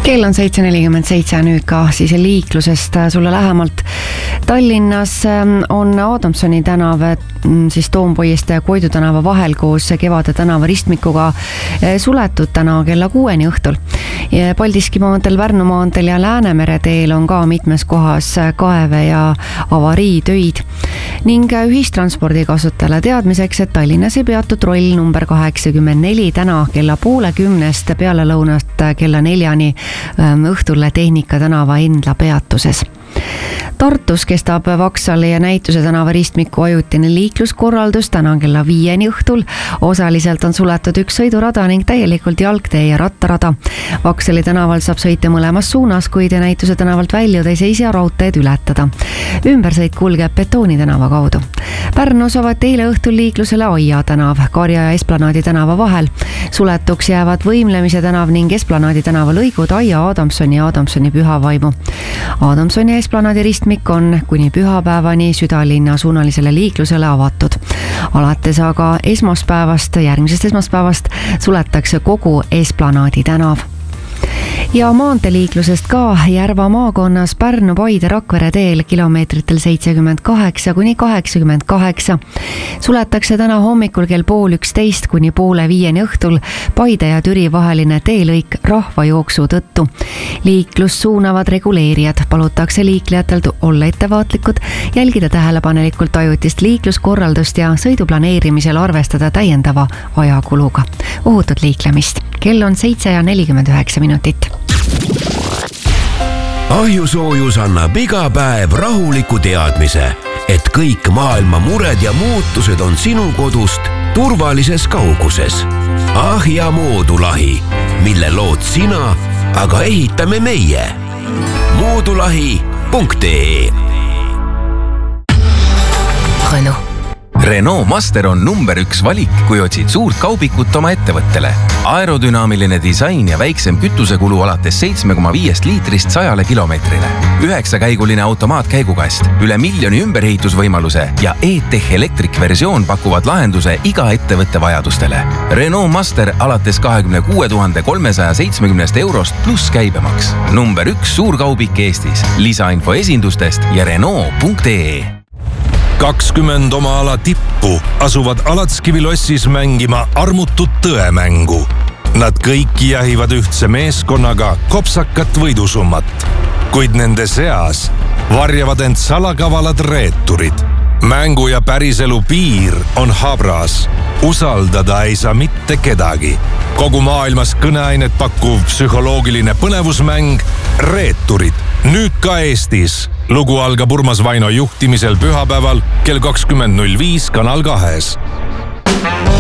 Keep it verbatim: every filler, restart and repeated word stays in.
Kell on seitse nelikümmend seitse, nüüd ka siis liiklusest sulle lähemalt. Tallinnas on Adamsoni tänav siis Toompoiste ja Koidu tänava vahel koos Kevade tänava ristmikuga suletud täna kella kuueni õhtul. Paldiski maanteel, Pärnu maanteel ja Läänemere teel on ka mitmes kohas kaeve ja avariitöid. Ning ühistranspordi kasutajale teadmiseks, et Tallinnas ei peatu troll number kaheksakümmend neli täna kella poole kümnest peale lõunast kella neljani õhtulle Tehnika tänava Endla peatuses. Tartus kestab Vaksali ja Näituse tänava ristmiku ajutine liikluskorraldus täna kella viieni õhtul. Osaliselt on suletud üks sõidurada ning täielikult jalgtee ja rattarada. Vaksali tänaval saab sõita mõlemas suunas, kuid Näituse tänavalt väljudes ei saa raudteed ületada. Ümbersõit kulgeb Betooni tänava kaudu. Pärnus avati eile õhtul liiklusele Aia tänav Karja ja Esplanaadi tänava vahel. Suletuks jäävad Võimlemise tänav ning Esplanaadi tänava lõigud Aia, Adamsoni ja Adamsoni Pühavaimu. Adamsoni ja Esplanaadi ristmik on kuni pühapäevani südalinna suunalisele liiklusele avatud. Alates aga esmaspäevast, järgmisest esmaspäevast suletakse kogu Esplanaadi tänav. Ja maanteliiklusest ka Järva maakonnas Pärnu, Paide, Rakvere teel kilomeetritel seitsekümmend kaheksa kuni kaheksakümmend kaheksa. Suletakse täna hommikul kell pool üksteist kuni poole viieni õhtul Paide ja Türi vaheline teelõik rahvajooksu tõttu. Liiklus suunavad reguleerijad, palutakse liiklejatel olla ettevaatlikud, jälgida tähelepanelikult ajutist liikluskorraldust ja sõidu planeerimisel arvestada täiendava ajakuluga. Ohutut liiklemist. Kell on seitse ja nelikümmend üheksa minutit. Ahjusoojus annab iga päev rahuliku teadmise, et kõik maailma mured ja muutused on sinu kodust turvalises kauguses. Ahja moodulahi, mille lood sina, aga ehitame meie. moodulahi punkt ee Renault. Renault Master on number üks valik, kui otsid suurt kaubikut oma ettevõttele. Aerodünaamiline disain ja väiksem kütusekulu alates seitsme koma viiest liitrist sajale kilomeetrile. Üheksakäiguline automaatkäigukast, üle miljoni ümberehitusvõimaluse ja E-Tech Electric versioon pakuvad lahenduse iga ettevõtte vajadustele. Renault Master alates kahekümne kuue tuhande kolmesaja seitsmekümnest eurost pluss käibemaks. Number üks suurkaubik Eestis. Lisainfo esindustest ja Renault punkt ee kakskümmend oma ala tippu asuvad Alatskivi lossis mängima armutut tõemängu. Nad kõik jahivad ühtse meeskonnaga kopsakat võidusummat, kuid nende seas varjavad end salakavalad reeturid. Mängu ja päriselu piir on habras. Usaldada ei saa mitte kedagi. Kogu maailmas kõneainet pakkuv psühholoogiline põnevusmäng Reeturid. Nüüd ka Eestis. Lugu algab Urmas Vaino juhtimisel pühapäeval kell kakskümmend null viis Kanal kahes.